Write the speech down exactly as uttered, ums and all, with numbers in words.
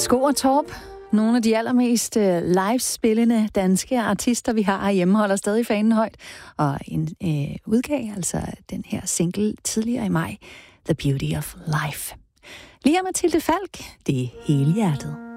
Sko og Torp, nogle af de allermest live-spillende danske artister, vi har herhjemme, holder stadig fanen højt. Og en øh, udgav altså den her single tidligere i maj, The Beauty of Life. Lige om Mathilde Falk, det er helhjertet.